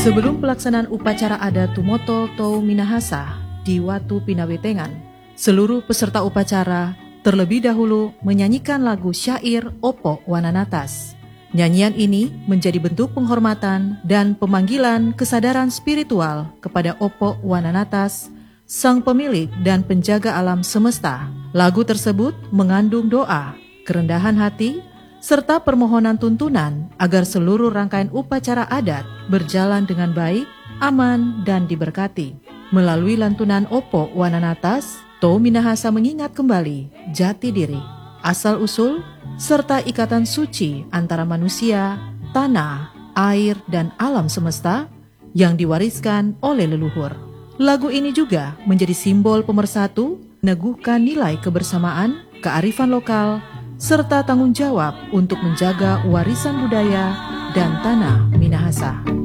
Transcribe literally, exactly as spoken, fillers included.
Sebelum pelaksanaan upacara adat Tumotol Tou Minahasa di Watu Pinawetengan, seluruh peserta upacara terlebih dahulu menyanyikan lagu syair Opo Wananatas. Nyanyian ini menjadi bentuk penghormatan dan pemanggilan kesadaran spiritual kepada Opo Wananatas, sang pemilik dan penjaga alam semesta. Lagu tersebut mengandung doa, kerendahan hati, serta permohonan tuntunan agar seluruh rangkaian upacara adat berjalan dengan baik, aman, dan diberkati. Melalui lantunan Opo Wananatas, Tou Minahasa mengingat kembali jati diri, asal-usul, serta ikatan suci antara manusia, tanah, air, dan alam semesta yang diwariskan oleh leluhur. Lagu ini juga menjadi simbol pemersatu, meneguhkan nilai kebersamaan, kearifan lokal, serta tanggung jawab untuk menjaga warisan budaya dan tanah Minahasa.